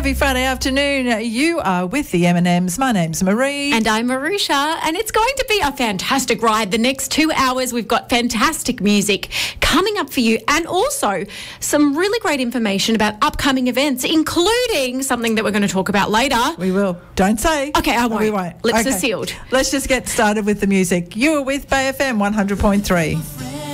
Happy Friday afternoon. You are with the M&Ms. My name's Marie. And I'm Marusha. And it's going to be a fantastic ride. The next 2 hours, we've got fantastic music coming up for you, and also some really great information about upcoming events, including something that we're going to talk about later. We will. Don't say. Okay, I won't. We won't. Lips are sealed. Let's just get started with the music. You're with Bay FM 100.3.